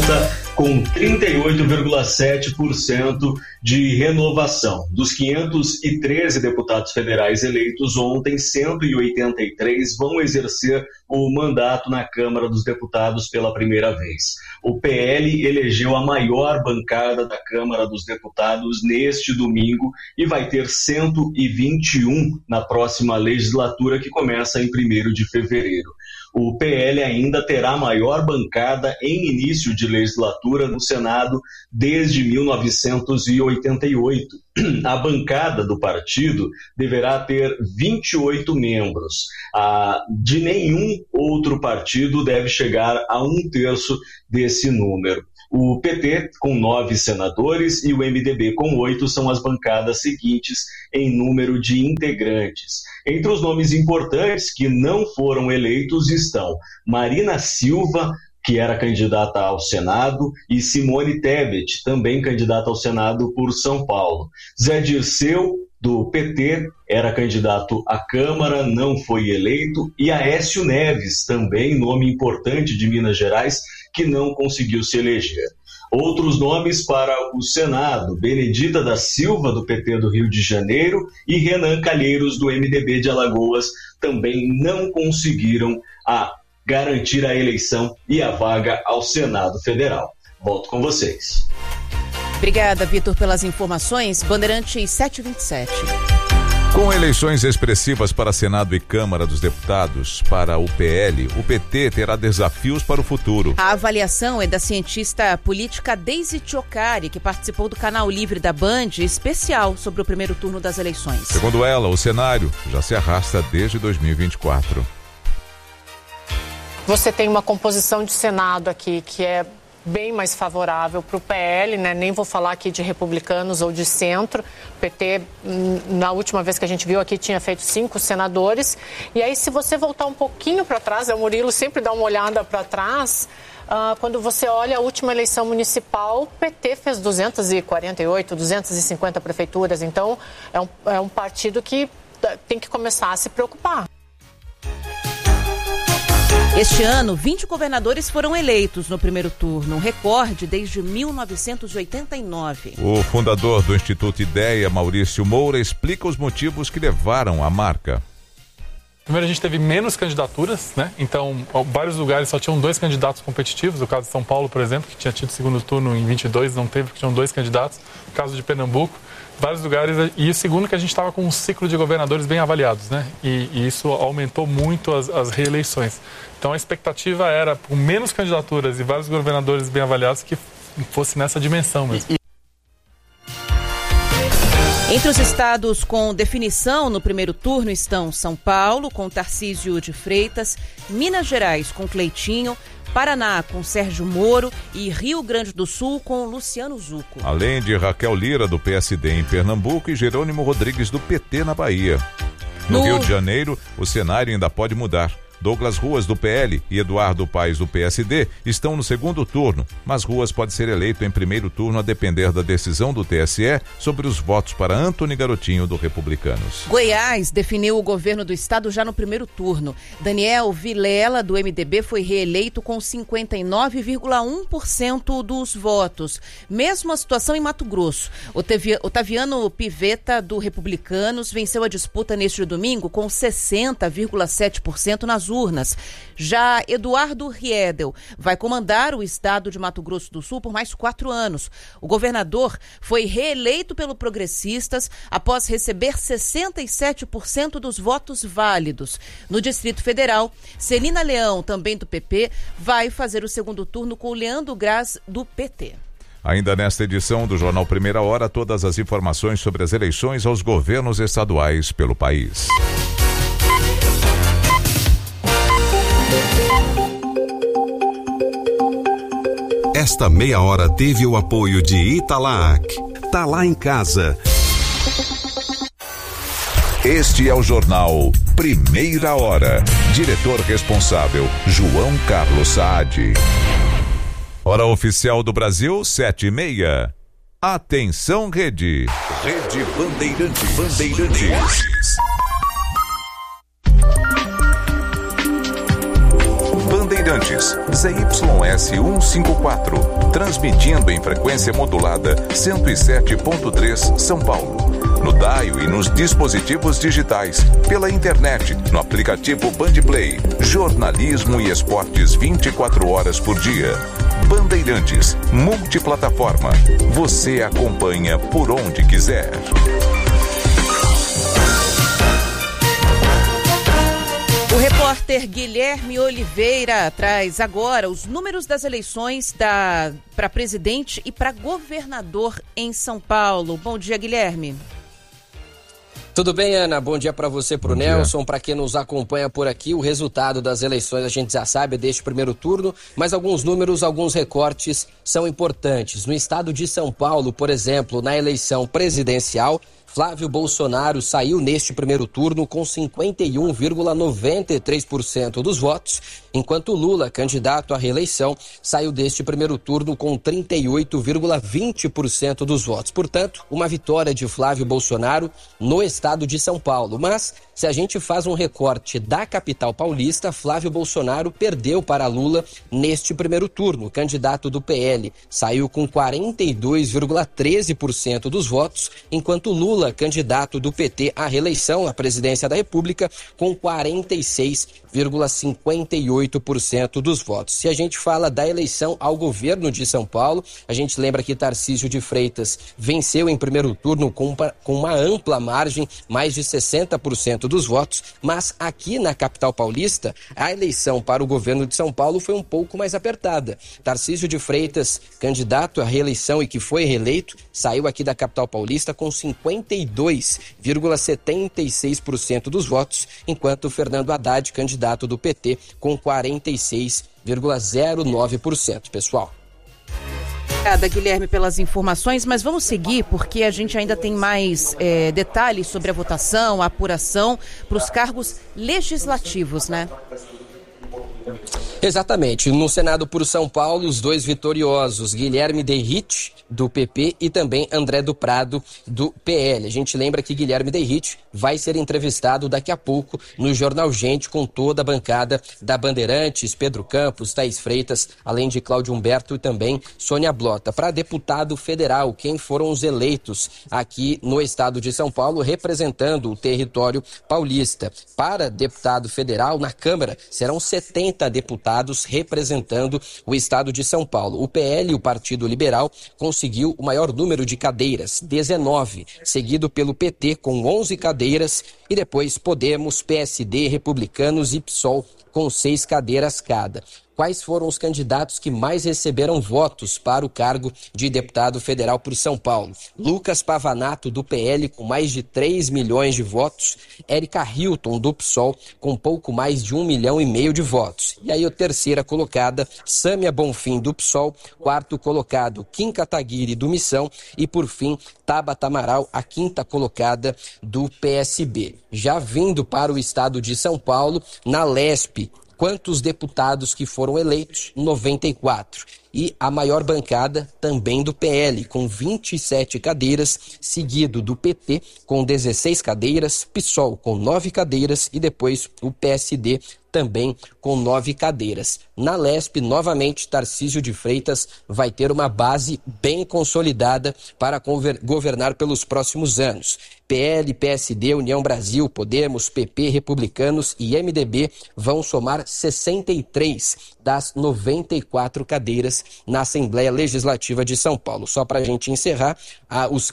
conta com 38,7% de renovação. Dos 513 deputados federais eleitos ontem, 183 vão exercer o mandato na Câmara dos Deputados pela primeira vez. O PL elegeu a maior bancada da Câmara dos Deputados neste domingo e vai ter 121 na próxima legislatura, que começa em 1º de fevereiro. O PL ainda terá a maior bancada em início de legislatura no Senado desde 1988. A bancada do partido deverá ter 28 membros. De nenhum outro partido deve chegar a 1/3 desse número. O PT, com 9 senadores, e o MDB, com 8, são as bancadas seguintes em número de integrantes. Entre os nomes importantes que não foram eleitos estão Marina Silva, que era candidata ao Senado, e Simone Tebet, também candidata ao Senado por São Paulo. Zé Dirceu, do PT, era candidato à Câmara, não foi eleito, e Aécio Neves, também nome importante de Minas Gerais, que não conseguiu se eleger. Outros nomes para o Senado: Benedita da Silva, do PT do Rio de Janeiro, e Renan Calheiros, do MDB de Alagoas, também não conseguiram garantir a eleição e a vaga ao Senado Federal. Volto com vocês. Obrigada, Vitor, pelas informações. Bandeirantes 727. Com eleições expressivas para Senado e Câmara dos Deputados para o PL, o PT terá desafios para o futuro. A avaliação é da cientista política Deise Ciocari, que participou do Canal Livre da Band, especial sobre o primeiro turno das eleições. Segundo ela, o cenário já se arrasta desde 2024. Você tem uma composição de Senado aqui que é bem mais favorável para o PL, né? Nem vou falar aqui de republicanos ou de centro. O PT, na última vez que a gente viu aqui, tinha feito 5 senadores. E aí, se você voltar um pouquinho para trás, o Murilo sempre dá uma olhada para trás, quando você olha a última eleição municipal, o PT fez 248, 250 prefeituras. Então, é um partido que tem que começar a se preocupar. Este ano, 20 governadores foram eleitos no primeiro turno, um recorde desde 1989. O fundador do Instituto Ideia, Maurício Moura, explica os motivos que levaram à marca. Primeiro, a gente teve menos candidaturas, né? Então, vários lugares só tinham 2 candidatos competitivos. O caso de São Paulo, por exemplo, que tinha tido segundo turno em 22, não teve, porque tinham 2 candidatos. O caso de Pernambuco, vários lugares. E o segundo, que a gente estava com um ciclo de governadores bem avaliados, né? E isso aumentou muito as reeleições. Então, a expectativa era, com menos candidaturas e vários governadores bem avaliados, que fosse nessa dimensão mesmo. Entre os estados com definição no primeiro turno estão São Paulo, com Tarcísio de Freitas, Minas Gerais, com Cleitinho, Paraná, com Sérgio Moro, e Rio Grande do Sul, com Luciano Zucco. Além de Raquel Lira, do PSD em Pernambuco, e Jerônimo Rodrigues, do PT na Bahia. No Rio de Janeiro, o cenário ainda pode mudar. Douglas Ruas, do PL, e Eduardo Paes, do PSD, estão no segundo turno, mas Ruas pode ser eleito em primeiro turno a depender da decisão do TSE sobre os votos para Antony Garotinho, do Republicanos. Goiás definiu o governo do estado já no primeiro turno. Daniel Vilela, do MDB, foi reeleito com 59,1% dos votos. Mesma situação em Mato Grosso. Otaviano Pivetta, do Republicanos, venceu a disputa neste domingo com 60,7% nas urnas. Já Eduardo Riedel vai comandar o estado de Mato Grosso do Sul por mais 4 anos. O governador foi reeleito pelo Progressistas após receber 67% dos votos válidos. No Distrito Federal, Celina Leão, também do PP, vai fazer o segundo turno com Leandro Graz, do PT. Ainda nesta edição do Jornal Primeira Hora, todas as informações sobre as eleições aos governos estaduais pelo país. Esta meia hora teve o apoio de Italac. Tá lá em casa. Este é o Jornal Primeira Hora. Diretor responsável, João Carlos Saad. Hora oficial do Brasil, 7h30. Atenção, Rede. Rede Bandeirantes. Bandeirantes, ZYS 154, transmitindo em frequência modulada 107.3 São Paulo. No dial e nos dispositivos digitais, pela internet, no aplicativo Bandplay, jornalismo e esportes 24 horas por dia. Bandeirantes, multiplataforma. Você acompanha por onde quiser. O repórter Guilherme Oliveira traz agora os números das eleições para presidente e para governador em São Paulo. Bom dia, Guilherme. Tudo bem, Ana? Bom dia para você, pro Nelson, para quem nos acompanha por aqui. O resultado das eleições a gente já sabe deste primeiro turno, mas alguns números, alguns recortes são importantes. No estado de São Paulo, por exemplo, na eleição presidencial, Flávio Bolsonaro saiu neste primeiro turno com 51,93% dos votos, enquanto Lula, candidato à reeleição, saiu deste primeiro turno com 38,20% dos votos. Portanto, uma vitória de Flávio Bolsonaro no estado de São Paulo. Mas, se a gente faz um recorte da capital paulista, Flávio Bolsonaro perdeu para Lula neste primeiro turno. O candidato do PL saiu com 42,13% dos votos, enquanto Lula, candidato do PT à reeleição à presidência da República, com 46,58% dos votos. Se a gente fala da eleição ao governo de São Paulo, a gente lembra que Tarcísio de Freitas venceu em primeiro turno com uma ampla margem, mais de 60% dos votos, mas aqui na capital paulista, a eleição para o governo de São Paulo foi um pouco mais apertada. Tarcísio de Freitas, candidato à reeleição e que foi reeleito, saiu aqui da capital paulista com 52,76% dos votos, enquanto Fernando Haddad, candidato do PT, com 46,09%, pessoal. Obrigada, Guilherme, pelas informações, mas vamos seguir porque a gente ainda tem mais detalhes sobre a votação, a apuração para os cargos legislativos, né? Exatamente. No Senado por São Paulo, os dois vitoriosos, Guilherme Derrite, do PP, e também André do Prado, do PL. A gente lembra que Guilherme Derrite vai ser entrevistado daqui a pouco no Jornal Gente com toda a bancada da Bandeirantes, Pedro Campos, Thaís Freitas, além de Cláudio Humberto e também Sônia Blota. Para deputado federal, quem foram os eleitos aqui no estado de São Paulo, representando o território paulista. Para deputado federal, na Câmara, serão 70 deputados representando o estado de São Paulo. O PL, o Partido Liberal, conseguiu o maior número de cadeiras, 19, seguido pelo PT com 11 cadeiras e depois Podemos, PSD, Republicanos e PSOL com 6 cadeiras cada. Quais foram os candidatos que mais receberam votos para o cargo de deputado federal por São Paulo? Lucas Pavanato, do PL, com mais de 3 milhões de votos. Érica Hilton, do PSOL, com pouco mais de 1,5 milhão de votos. E aí a terceira colocada, Sâmia Bonfim, do PSOL. Quarto colocado, Kim Kataguiri, do Missão. E por fim, Tabata Amaral, a quinta colocada do PSB. Já vindo para o estado de São Paulo, na Lesp, quantos deputados que foram eleitos? 94. E a maior bancada também do PL, com 27 cadeiras, seguido do PT com 16 cadeiras, PSOL com 9 cadeiras e depois o PSD também com 9 cadeiras. Na Lesp, novamente, Tarcísio de Freitas vai ter uma base bem consolidada para governar pelos próximos anos. PL, PSD, União Brasil, Podemos, PP, Republicanos e MDB vão somar 63 das 94 cadeiras na Assembleia Legislativa de São Paulo. Só para a gente encerrar, os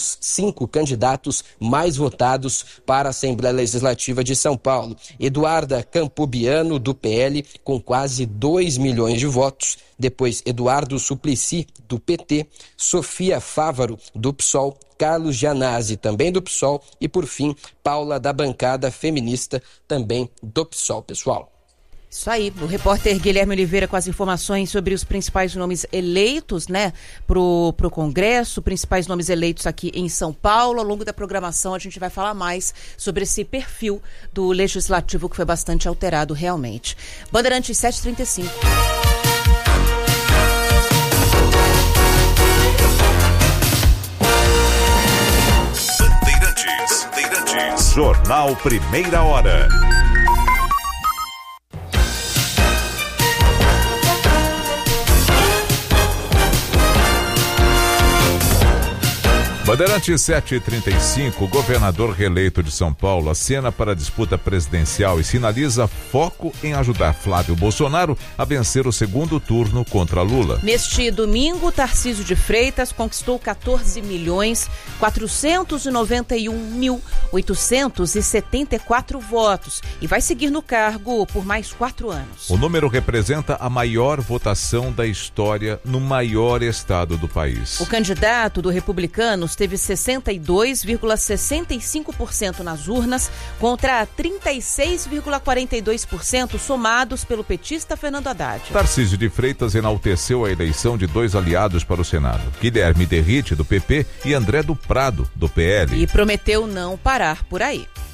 5 candidatos mais votados para a Assembleia Legislativa de São Paulo. Eduarda Campobiano, do PL, com quase 2 milhões de votos. Depois, Eduardo Suplicy, do PT. Sofia Fávaro, do PSOL. Carlos Gianazzi, também do PSOL. E, por fim, Paula, da bancada feminista, também do PSOL, pessoal. Isso aí, o repórter Guilherme Oliveira com as informações sobre os principais nomes eleitos, né, pro Congresso, principais nomes eleitos aqui em São Paulo. Ao longo da programação a gente vai falar mais sobre esse perfil do Legislativo que foi bastante alterado realmente. Bandeirantes 7h35. Bandeirantes. Jornal Primeira Hora. Bandeirantes 7h35, governador reeleito de São Paulo acena para a disputa presidencial e sinaliza foco em ajudar Flávio Bolsonaro a vencer o segundo turno contra Lula. Neste domingo, Tarcísio de Freitas conquistou 14.491.874 votos e vai seguir no cargo por mais 4 anos. O número representa a maior votação da história no maior estado do país. O candidato do Republicanos teve 62,65% nas urnas contra 36,42% somados pelo petista Fernando Haddad. Tarcísio de Freitas enalteceu a eleição de 2 aliados para o Senado, Guilherme Derrite, do PP, e André do Prado, do PL. E prometeu não parar por aí.